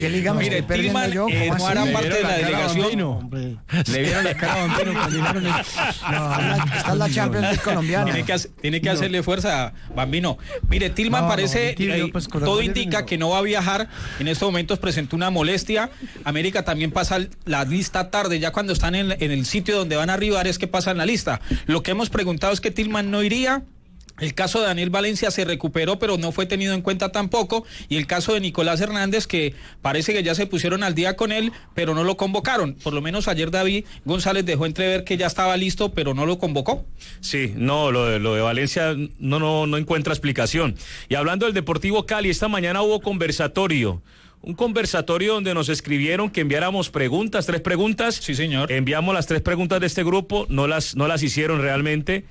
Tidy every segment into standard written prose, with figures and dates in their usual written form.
¿Qué liga me estoy perdiendo Tillman, yo? no harán parte de la delegación. Le vieron la cara a Bambino cuando dijeron eso. No, esta es la Champions League colombiana. Tiene que hacerle fuerza, Bambino. Mire, Tillman parece, pues, todo indica que no va a viajar. En estos momentos presentó una molestia. América también pasa la lista tarde, ya cuando están en el sitio donde van a arribar es que pasan la lista. Lo que hemos preguntado es que Tillman no iría. El caso de Daniel Valencia se recuperó, pero no fue tenido en cuenta tampoco. Y el caso de Nicolás Hernández, que parece que ya se pusieron al día con él, pero no lo convocaron. Por lo menos ayer David González dejó entrever que ya estaba listo, pero no lo convocó. Sí, no, lo de Valencia no encuentra explicación. Y hablando del Deportivo Cali, esta mañana hubo conversatorio. Un conversatorio donde nos escribieron que enviáramos preguntas, 3 preguntas. Sí, señor. Enviamos las 3 preguntas de este grupo, no las hicieron realmente.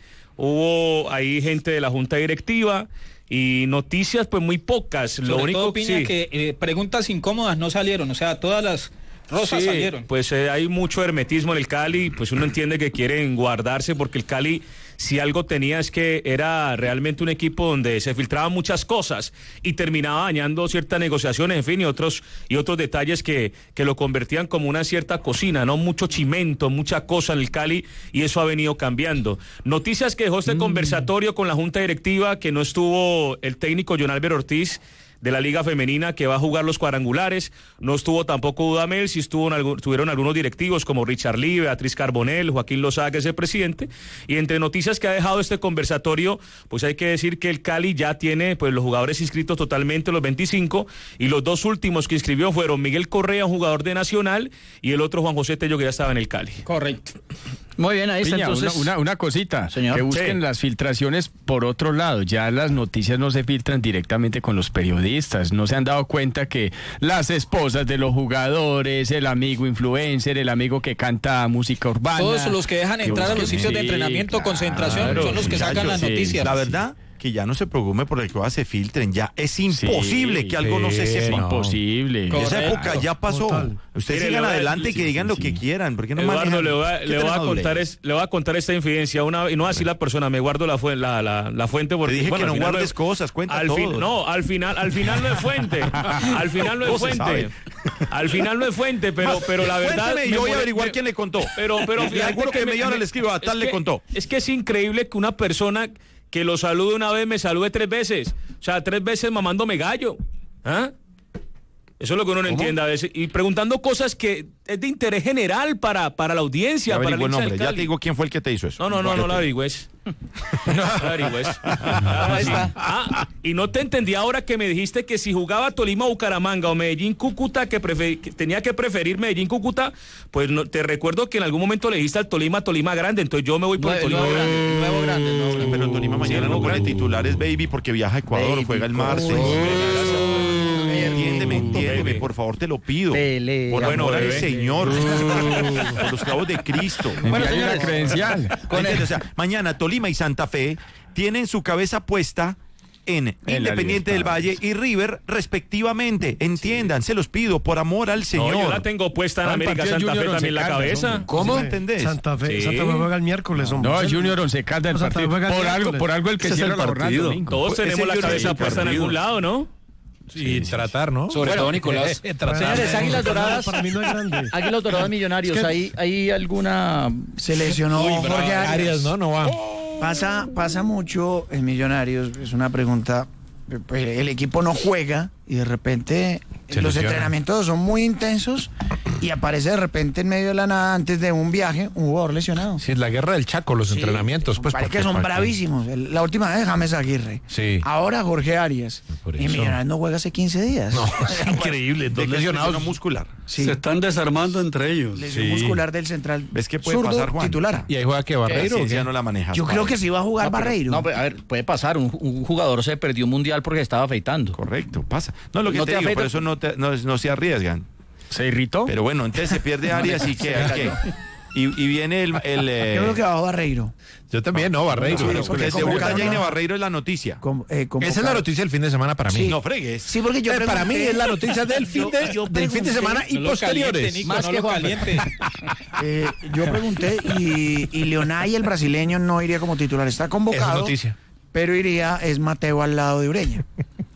Hubo ahí gente de la Junta Directiva y noticias pues muy pocas. Sobre lo único todo, Piña, sí, que preguntas incómodas no salieron, o sea, todas las rosas salieron. Pues hay mucho hermetismo en el Cali, pues uno entiende que quieren guardarse porque el Cali, si algo tenía es que era realmente un equipo donde se filtraban muchas cosas y terminaba dañando ciertas negociaciones, en fin, y otros detalles que lo convertían como una cierta cocina, ¿no? Mucho chimento, mucha cosa en el Cali, y eso ha venido cambiando. Noticias que dejó este conversatorio con la Junta Directiva, que no estuvo el técnico John Álvaro Ortiz de la Liga Femenina, que va a jugar los cuadrangulares. No estuvo tampoco Dudamel, sí estuvieron algunos directivos como Richard Lee, Beatriz Carbonell, Joaquín Lozada, que es el presidente. Y entre noticias que ha dejado este conversatorio, pues hay que decir que el Cali ya tiene pues los jugadores inscritos totalmente, los 25, y los 2 últimos que inscribió fueron Miguel Correa, un jugador de Nacional, y el otro Juan José Tello, que ya estaba en el Cali. Correcto. Muy bien, ahí está. Piña, entonces. Una cosita, señor. que busquen las filtraciones por otro lado. Ya las noticias no se filtran directamente con los periodistas. No se han dado cuenta que las esposas de los jugadores, el amigo influencer, el amigo que canta música urbana. Todos los que dejan entrar a los sitios de entrenamiento, concentración, son los que sacan las noticias. La verdad, que ya no se preocupe por el que se filtren, ya es imposible que algo no se sepa. Es imposible. Esa época ya pasó. Total. Ustedes sigan adelante y que digan lo que quieran. ¿Por qué no Eduardo, manejan? le voy a contar esta infidencia, y no voy a decir la persona, me guardo la fuente porque te dije que no guardes cosas, cuenta todo. Al final no es fuente. Al final no es fuente. Al final no es fuente, pero la verdad. Cuénteme, yo voy a averiguar quién le contó. Pero le aseguro que media hora le escribo, a tal le contó. Es que es increíble que una persona que lo salude una vez me salude 3 veces. O sea, 3 veces mamándome gallo. ¿Ah? Eso es lo que uno no entiende a veces. Y preguntando cosas que es de interés general para la audiencia. Ya para el nombre, ya te digo quién fue el que te hizo eso. No la averigües. No la averigües. Y no te entendí ahora que me dijiste que si jugaba Tolima Bucaramanga o Medellín Cúcuta, que tenía que preferir Medellín Cúcuta, pues te recuerdo que en algún momento le dijiste al Tolima Grande, entonces yo me voy por el Tolima Nuevo grande. Pero el Tolima mañana no pone titulares, baby, porque viaja a Ecuador, Baby, juega el martes. Entiéndeme, por favor, te lo pido. Pelea. Por amor al Señor. Por los clavos de Cristo. Bueno, señora credencial. O sea, mañana Tolima y Santa Fe tienen su cabeza puesta en Independiente del Valle y River, respectivamente. Entiendan, se los pido, por amor al Señor. No, yo la tengo puesta en América Santa Fe también la cabeza. ¿Cómo entendés? Santa Fe, Sí. Santa Fe juega el miércoles, hombre. No, Junior Once Caldas, el Santa Fe partido. juega el miércoles. Por algo el que Ese es cierra el la jornada partido. domingo. Todos tenemos la cabeza puesta en algún lado, ¿no? Y tratar, ¿no? Sobre todo Nicolás. Señores, Águilas Doradas. Para mí no es grande. Águilas Doradas Millonarios. Es que- ¿Hay alguna? Se lesionó Jorge Arias. No va. Pasa mucho en Millonarios, es una pregunta, pues, el equipo no juega y de repente Se los lesiona. entrenamientos son muy intensos y aparece de repente en medio de la nada, antes de un viaje, un jugador lesionado. Sí, es la guerra del Chaco, los entrenamientos. Pues, Parece porque que son para bravísimos. La última vez James Aguirre. Sí. Ahora Jorge Arias. Por Y eso. Millonarios no juega hace 15 días. No, es increíble. Dos lesionados. muscular. Sí. Se están desarmando entre ellos. Lesión Sí. muscular del central. ¿Ves qué puede zurdo, pasar, Juan? titular. ¿Y ahí juega que Barreiro? Sí, ¿o qué? ya no la manejas. Yo creo que sí va a jugar Barreiro. No, pero, a ver, puede pasar. Un jugador se perdió un mundial porque estaba afeitando. Correcto, pasa. No, lo que ¿No te te digo, afecta? por eso no se arriesgan. ¿Se irritó? Pero bueno, entonces se pierde Arias y ¿qué? Y viene el Yo creo que va Barreiro. Yo también, no, Barreiro. Sí, Pero- porque debuta convocaron Jaime a- Barreiro es la noticia. Esa es la noticia del fin de semana para mí. No fregues. Sí, porque yo Para mí pregunté- es la noticia del fin de, Yo del fin de pregunté- semana y No lo posteriores. caliente, Nico, Más no que lo Juanfer. caliente. Yo pregunté y Leonay, el brasileño, no iría como titular. Está Esa es convocado, noticia. pero es Mateo al lado de Ureña.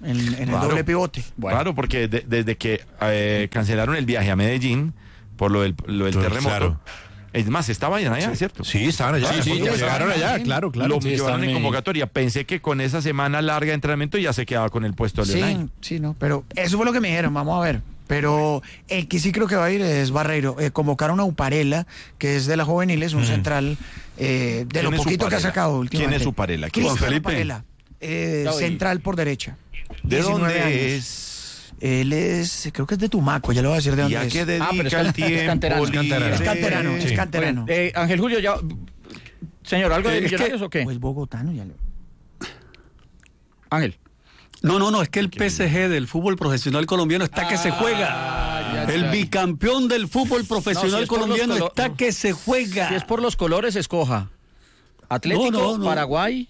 en el Claro. doble pivote. Claro, porque desde que cancelaron el viaje a Medellín por lo del terremoto. Claro. Es más, estaban allá, ¿cierto? Sí, estaban allá. Sí, ya sí, llegaron allá, claro. Lo Sí, llevaron están en convocatoria. Pensé que con esa semana larga de entrenamiento ya se quedaba con el puesto de Sí, Leonay. sí, no, pero eso fue lo que me dijeron, vamos a ver. Pero el que sí creo que va a ir es Barreiro. Convocaron a Uparela, que es de la juveniles, un central de lo ¿Quién es poquito que ha Uparela? sacado últimamente. ¿Quién es Uparela? ¿Quién? Cristian Juan Felipe. Uparela, central por derecha. ¿De 19 dónde años. es? Él es, creo que es de Tumaco, ya le voy a decir de dónde ¿Y a es. qué dedica pero es el canterano. tiempo? Es Es canterano, Sí. es canterano. Ángel Julio, ya. Señor, ¿algo de Es que- Millonarios o qué? Pues bogotano, ya le... Ángel. No, es que el PSG del fútbol profesional colombiano está que se juega. El bicampeón del fútbol profesional No, si es por los colombiano colo- está que se juega. Si es por los colores, escoja. Atlético, No. Paraguay.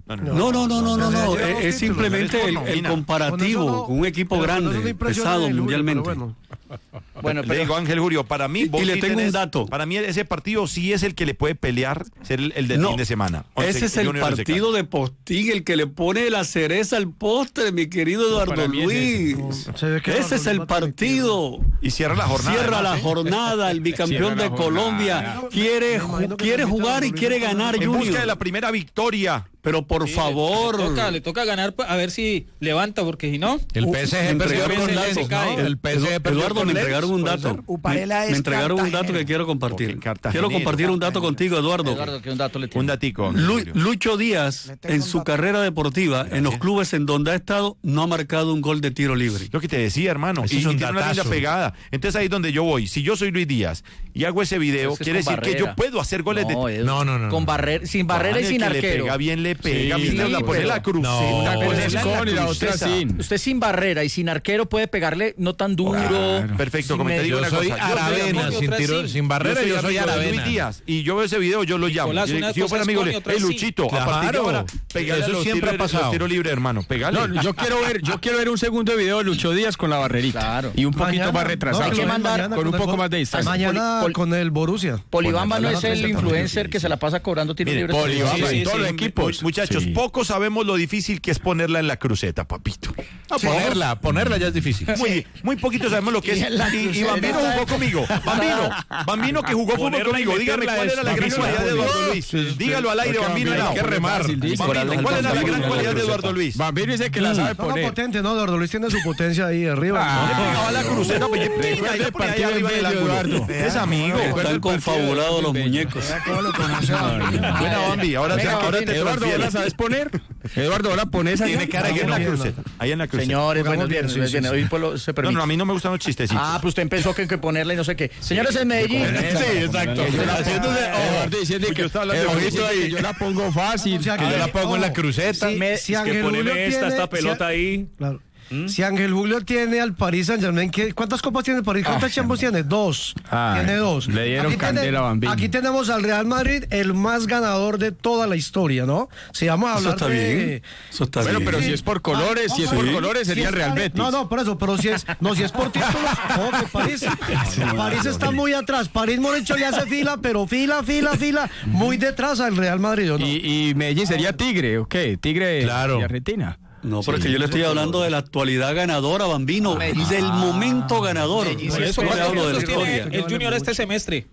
No, es simplemente el comparativo, un equipo grande, pesado mundialmente. Bueno, Le digo, Ángel Julio, para mí, vos Y le sí tengo un tenés- dato. Para mí ese partido sí es el que le puede pelear, ser el del fin de semana. Ese es el partido de Postín, el que le pone la cereza al postre, mi querido Eduardo para mí es Luis. Se ve que Ese es el partido. Y cierra la jornada. Cierra la además, ¿eh? jornada, el bicampeón Cierra de la Colombia. jornada. Quiere jugar y quiere ganar, En busca de Junior. la primera victoria. Pero por favor. Le toca ganar a ver si levanta, porque si no. El PSG perdió entregaron con un Lens, dato. ¿no? El PSG perdió Eduardo, con me Lens, entregaron un ¿puede dato. ser? Uparela Me es entregaron un dato cartagenero. que quiero Porque compartir. cartagenero. Quiero compartir un dato contigo, Eduardo. Eduardo, que un dato le tiene. Un datico. Ángel Julio. Lucho Díaz, Le tengo en un su dato. carrera deportiva, en los clubes en donde ha estado, no ha marcado un gol de tiro libre. Lo que te decía, hermano. Ese Y es un tiene una linda datazo. pegada. Entonces ahí es donde yo voy. Si yo soy Luis Díaz y hago ese video, Ese es quiere con decir que barrera. yo puedo hacer goles de... Edu, No. Con sin barrera y El sin que le arquero. pega bien, le pega. Sí, Mister, la pone pero- la cruceta. No. Una cosa ponerla es en con y la otra cruceta. sin. Usted sin barrera y sin arquero puede pegarle no tan duro. Claro. Perfecto, sin como te medio. digo Yo una soy cosa. Yo soy Aravena, amigo- sin otra tiro, sí. sin barrera, yo soy amigo de Luis Aravena. Díaz y yo veo ese video, yo lo llamo. Nicolás, Yo una si yo cosa fuera es amigo con y de otra sí. Luchito, a partir de Claro. ahora, pegale Eso a los siempre ha tiros, pasado. los tiros libres, hermano. Pegale. No, yo quiero ver un segundo de video de Lucho Díaz con la barrerita. Claro. Y un poquito más retrasado. Hay que mandar con un poco más de distancia. Mañana con el Borussia. Polibamba no Bueno, es el sí, influencer que se la pasa cobrando tiros Mire, libres. Polibamba Sí, en todos los sí, equipos. Muchachos, Sí. poco sabemos lo difícil que es ponerla en la cruceta, papito. Ponerla ya es difícil. Muy poquito sabemos lo que es. Y Bambino jugó conmigo. Bambino que jugó fútbol Ponerla y conmigo. Dígame meterla cuál es era la gran difícil. cualidad de Eduardo Luis. Dígalo al aire, Bambino. Bambino, Hay que remar. fácil, dice. Bambino, ¿cuál era la gran Bambino, cualidad de Eduardo Luis? Bambino dice que la sabe No, poner. potente, ¿no? Eduardo Luis tiene su potencia ahí arriba. Le pegaba la cruceta, pues Recuerde el partido del arriba en el medio, ángulo. Eduardo. Es amigo. Están confabulados los muñecos. Buena, Bambi. Ahora te Eduardo, ¿vos la transfieres. sabes poner? Eduardo, ¿vos la pones ahí? Tiene cara ahí en la cruceta. Ahí en la cruceta. Señores, buenos bien, viernes. sí, buenos sí, viernes. sí. Hoy Polo se No, permite. no, a mí no me gustan los chistecitos. Ah, pues usted empezó que ponerle y no sé qué. Señores, en Medellín. exacto. Eduardo diciendo que Eduardo diciendo que yo la pongo fácil. O sea, que que yo la pongo en la cruceta. Es Si que Ángel Julio poneme esta tiene- pelota ahí. Claro. Si Ángel Julio tiene al Paris Saint-Germain, ¿cuántas copas tiene el París? ¿Cuántas Champions tiene? Dos. Ay, Tiene dos. le dieron candela a Bambino. Aquí tenemos al Real Madrid, el más ganador de toda la historia, ¿no? Si vamos a Eso hablar está de... bien. Eso está Bueno, bien. pero si es por colores, si es por colores sería el Real Betis. No, por eso, pero si es por títulos, no, que París está muy atrás. París Morecho le hace fila, pero fila, muy detrás al Real Madrid, ¿o no? Y Medellín sería Tigre, ¿o qué? Tigre Claro. de Argentina. No, pero es que yo le estoy hablando de la actualidad ganadora, Bambino, del momento ganador. Por eso, no le ¿cuántos hablo de la puntos tiene historia. el Junior este semestre?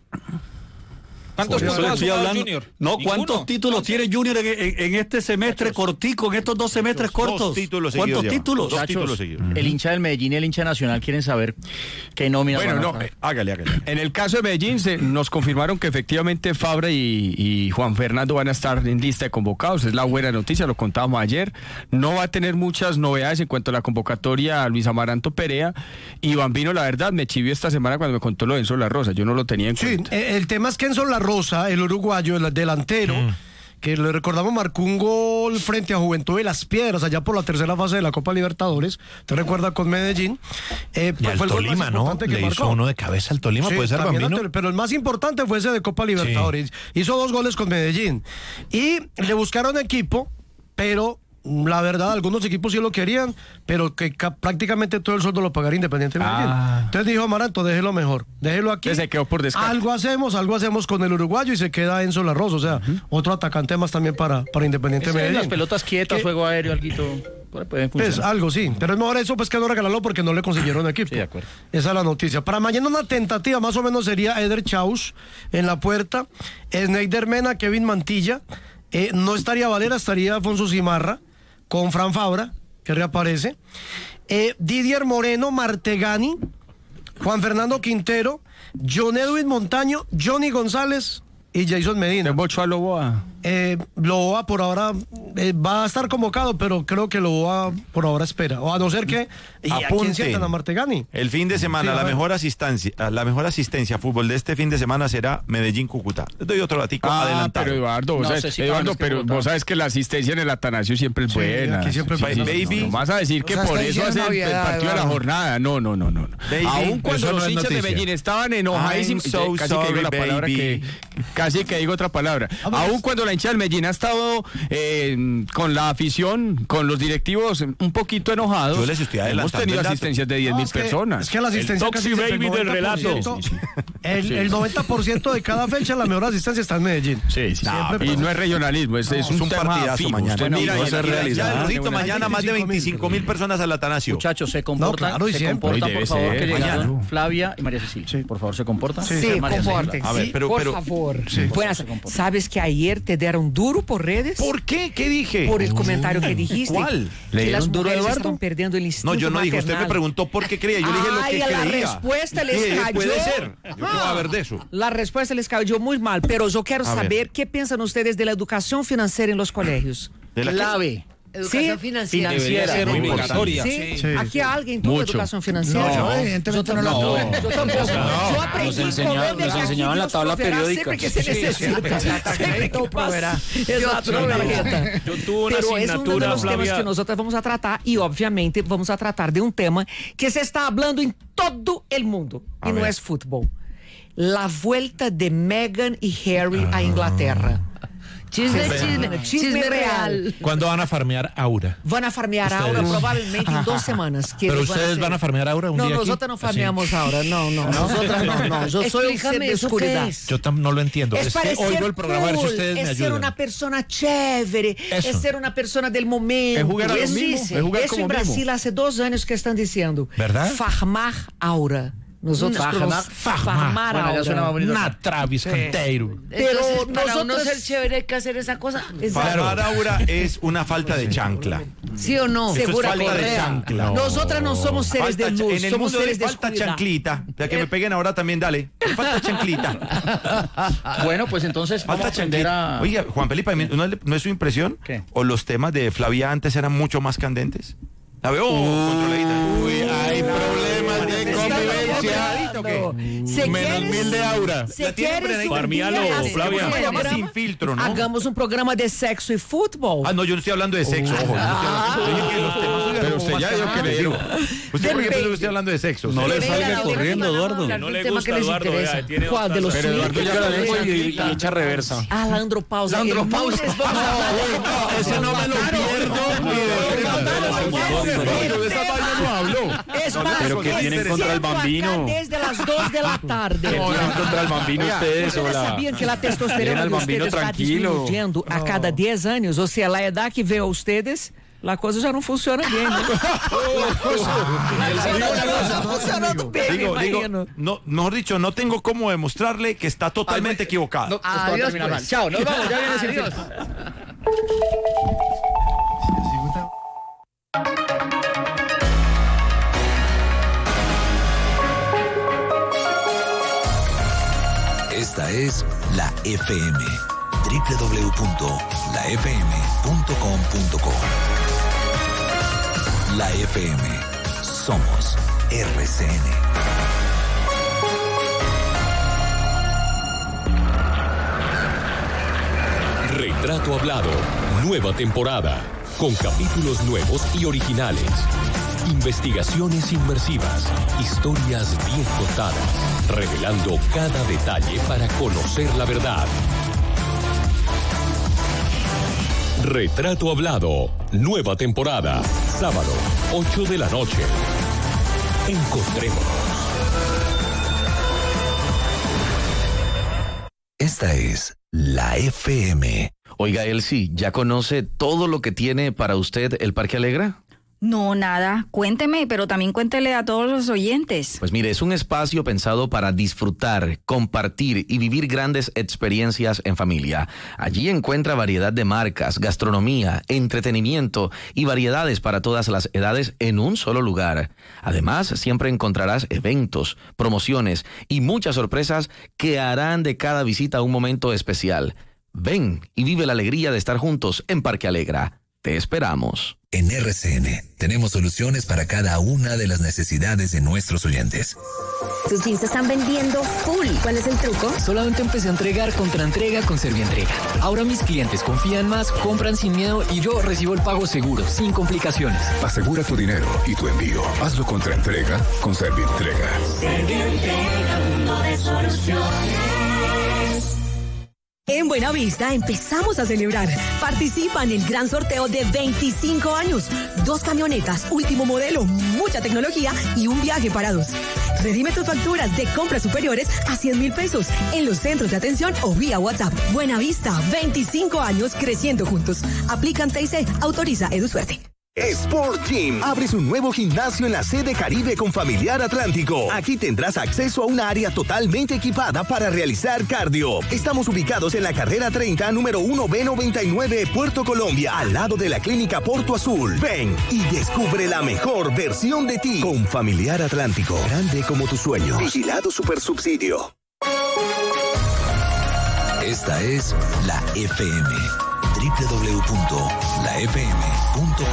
¿Cuántos Por eso puntos le ha estoy sumado el hablando. Junior? No, Ninguno. ¿cuántos títulos tiene Junior en este semestre cortico, en estos 2 semestres cortos? Dos títulos seguidos ¿Cuántos lleva. títulos? Dos títulos seguidos. El hincha del Medellín y el hincha nacional quieren saber qué nómina Bueno, van a no, pagar. Hágale. En el caso de Medellín nos confirmaron que efectivamente Fabra y Juan Fernando van a estar en lista de convocados. Es la buena noticia, lo contábamos ayer. No va a tener muchas novedades en cuanto a la convocatoria a Luis Amaranto Perea. Y Bambino, la verdad, me chivió esta semana cuando me contó lo de Enzo La Rosa. Yo no lo tenía en Sí, cuenta. el tema es que Enzo La Rosa, el uruguayo, el delantero, que le recordamos marcó un gol frente a Juventud de las Piedras, allá por la tercera fase de la Copa Libertadores, te recuerda con Medellín. Y al fue el gol más Tolima, ¿no? importante que Le hizo marcó. uno de cabeza al Tolima, Sí, puede ser también Bambino. anterior, pero el más importante fue ese de Copa Libertadores. Hizo 2 goles con Medellín. Y le buscaron equipo, pero la verdad, algunos equipos sí lo querían, pero que prácticamente todo el sueldo lo pagaría Independiente Medellín. Entonces dijo Amaranto, déjelo mejor, déjelo aquí. Entonces se quedó por descarte. Algo hacemos con el uruguayo y se queda Enzo La Rosa, o sea, otro atacante más también para Independiente Sí, Medellín. las pelotas quietas, ¿Qué? juego aéreo, alguito. Puede Pues funcionar. algo sí, pero es mejor eso pues que no regalarlo porque no le consiguieron equipo. Sí, de acuerdo. Esa es la noticia. Para mañana una tentativa más o menos sería Eder Chaus en la puerta, Sneider Mena, Kevin Mantilla, no estaría Valera, estaría Afonso Simarra con Fran Fabra, que reaparece, Didier Moreno, Martegani, Juan Fernando Quintero, John Edwin Montaño, Johnny González y Jason Medina. Bocho a Loboa. Loboa por ahora va a estar convocado, pero creo que Loboa por ahora espera. O a no ser que ¿y a quién Apunte. sientan a Martegani? El fin de semana, Sí, a la ver. mejor asistencia a fútbol de este fin de semana será Medellín-Cúcuta. Les doy otro ratico adelantado. Pero Eduardo, vos No sabes, sé si Eduardo, Carlos pero quiere votar. vos sabes que la asistencia en el Atanasio siempre es Sí, buena. aquí siempre es buena. Baby. No vas a decir que O sea, por está eso hace diciendo el novedad, partido de la Eduardo. jornada. No. Baby, Aún cuando eso no los es hinchas de noticia. Medellín estaban enojadísimos, I'm so casi que digo sorry, la palabra baby. que casi que digo otra palabra. Aún cuando la hincha del Medellín ha estado con la afición, con los directivos un poquito enojados. Yo les estoy hemos adelantando tenido el dato. asistencias de 10.000 No, es que- personas. Es que la asistencia El casi Toxi siempre, Baby del relato. 90%, el 90% de cada fecha la mejor asistencia está en Medellín. Sí. Siempre Y pasa. no es regionalismo, es Es un un tema partidazo fijo. mañana. Usted mira no y es la- realidad. Ya, Rito, Buena- mañana más de 25.000 personas al Atanasio. Muchachos, se comportan, claro, y se siempre. comportan, Hoy debe por favor, ser. que llegaron Mañana. Flavia y María Cecilia. Por favor, se comportan. Sí, María Cecilia. comporten. A ver, Sí, pero- por pero- favor. Sí. Buenas. ¿Sabes que ayer te dieron duro por redes? ¿Por qué? ¿Qué dije? Por el comentario que dijiste. ¿Cuál? ¿Le Que las dieron duro a mujeres Eduardo? estaban perdiendo el instinto No, yo no dije. Usted me maternal. preguntó por qué creía. Yo le dije lo que Ay, creía. la respuesta les Dije, cayó. puede ser. Yo qué voy a ver de eso. La respuesta les cayó muy mal, pero yo quiero A ver. saber qué piensan ustedes de la educación financiera en los colegios. ¿De la qué? Clave. Educación financiera. Debería ser Muy obligatoria. ¿Sí? Sí. ¿Aquí alguien tuvo Mucho. educación financiera? No, yo evidentemente no la tuve. Yo tampoco. Yo aprendí Nos en enseñaban- Colombia nos que aquí enseñaban la Dios tabla proveerá periódica. siempre que se Sí, necesita. siempre. Siempre proveerá. Exacto, no, Marqueta. Yo tuve una Pero es uno de asignatura, los temas Flavia. que nosotros vamos a tratar y obviamente vamos a tratar de un tema que se está hablando en todo el mundo y no ver. es fútbol. La vuelta de Meghan y Harry a Inglaterra. Chisme real. ¿Cuándo van a farmear Aura? Van a farmear Ustedes. ahora probablemente en 2 semanas. que Pero ellos ustedes hacer. van a farmear ahora un No, día aquí? nosotros no Así. farmeamos ahora. No. Nosotras no. Yo soy un ser de oscuridad. Yo no lo entiendo. Es Es que parecer oigo el programa a ver si cool, ustedes me es ser ayudan. una persona chévere, Eso. es ser una persona del momento. Es jugar a lo Eso mismo, dice. es jugar Eso como en Brasil mismo. hace 2 años que están diciendo. ¿Verdad? Farmar aura. Nosotros farmar Bueno, ya suena más aura. bonito. Una Travis Canteiro. Pero para uno nosotros ser chévere hay que hacer esa cosa. Farmar Aura es una falta de chancla. ¿Sí o no? Eso es Segura falta de correa. chancla. Nosotras no somos seres de luz, en el somos mundo de seres de falta oscuridad. chanclita. Ya que me peguen ahora también, dale. Falta chanclita. Bueno, pues entonces vamos a Falta aprender chanclita. a... Oiga, Juan Felipe, ¿no es su impresión? ¿Qué? ¿O los temas de Flavia antes eran mucho más candentes? La veo controladita. Uy, hay problemas de convivencia. Se Menos quieres- 1000 de Aura. Se La tiene quieres un Farmialo, día hacer Flavia. un Se llama programa, Sin Filtro, ¿no? Hagamos un programa de sexo y fútbol. Ah, no, yo no estoy hablando de sexo, ojo. Yo no estoy hablando- yo dije que los temas son Pero como usted más ya dijo que le candentes. dieron. ¿Usted por qué piensa que estoy hablando de sexo? No le Venga, salga venga, corriendo, venga, Eduardo. venga. No Un le tema gusta, que les Eduardo, interesa. vea, tiene ¿Cuál de los Pero Eduardo cinco? ya la Los lengua cinco. y echa reversa. Ah, la andropausa. El lunes vamos a- Ese no me lo Pero de esa vaina no habló. Es más, Pero ¿qué tienen contra el Bambino? Desde las 2 de la tarde. ¿Tienen contra el Bambino ustedes? ¿Ustedes sabían que la Dejen testosterona al de Bambino ustedes está tranquilo. disminuyendo a cada 10 años? O sea, la edad que veo a ustedes, la cosa ya no funciona bien. ¿no? Está funcionando bien, me Digo, imagino. no, mejor dicho, no tengo cómo demostrarle que está totalmente equivocado. Esto va a terminar mal. Chao, nos vamos, ya viene Sin Filtro. Esta es la FM. www.lafm.com.co. La FM. Somos RCN. Retrato Hablado, nueva temporada, con capítulos nuevos y originales. Investigaciones inmersivas, historias bien contadas, revelando cada detalle para conocer la verdad. Retrato Hablado, nueva temporada, sábado, 8 de la noche. Encontrémonos. Esta es la FM Oiga, Elsie, ¿ya conoce todo lo que tiene para usted el Parque Alegra? No, nada. Cuénteme, pero también cuéntele a todos los oyentes. Pues mire, es un espacio pensado para disfrutar, compartir y vivir grandes experiencias en familia. Allí encuentra variedad de marcas, gastronomía, entretenimiento y variedades para todas las edades en un solo lugar. Además, siempre encontrarás eventos, promociones y muchas sorpresas que harán de cada visita un momento especial. Ven y vive la alegría de estar juntos en Parque Alegra. Te esperamos. En RCN tenemos soluciones para cada una de las necesidades de nuestros oyentes. Tus jeans se están vendiendo full. ¿Cuál es el truco? Solamente empecé a entregar contra entrega con Servientrega. Ahora mis clientes confían más, compran sin miedo y yo recibo el pago seguro, sin complicaciones. Asegura tu dinero y tu envío. Hazlo contra entrega con Servientrega. Servientrega, mundo de soluciones. En Buenavista empezamos a celebrar. Participa en el gran sorteo de 25 años. 2 camionetas, último modelo, mucha tecnología y un viaje para 2. Redime tus facturas de compras superiores a 100,000 pesos en los centros de atención o vía WhatsApp. Buenavista, 25 años creciendo juntos. Aplican TIC, autoriza EduSuerte. Sport Gym abre su nuevo gimnasio en la sede Caribe con Familiar Atlántico. Aquí tendrás acceso a una área totalmente equipada para realizar cardio. Estamos ubicados en la carrera 30, número 1B99, Puerto Colombia, al lado de la clínica Porto Azul. Ven y descubre la mejor versión de ti con Familiar Atlántico. Grande como tus sueños. Vigilado Supersubsidio. Esta es la FM. www.lafm.com